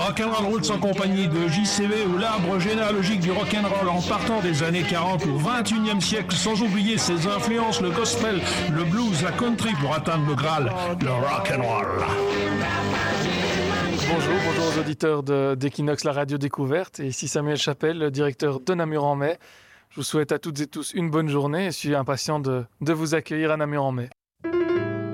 Rock'n'Roll Roots en compagnie de JCV ou l'arbre généalogique du rock'n'roll en partant des années 40 au 21e siècle, sans oublier ses influences, le gospel, le blues, la country pour atteindre le Graal, le rock'n'roll. Bonjour aux auditeurs d'Equinox, la radio découverte. Et ici Samuel Chapelle, le directeur de Namur en mai. Je vous souhaite à toutes et tous une bonne journée et je suis impatient de vous accueillir à Namur en mai.